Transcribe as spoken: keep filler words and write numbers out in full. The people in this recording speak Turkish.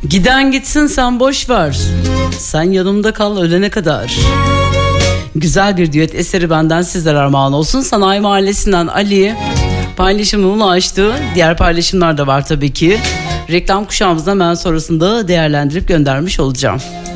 Giden gitsin, sen boş ver. Sen yanımda kal ölene kadar. Güzel bir düet eseri benden sizlere armağan olsun. Sanayi Mahallesi'nden Ali paylaşımına ulaştı. Diğer paylaşımlar da var tabii ki. Reklam kuşağımızda hemen sonrasında değerlendirip göndermiş olacağım.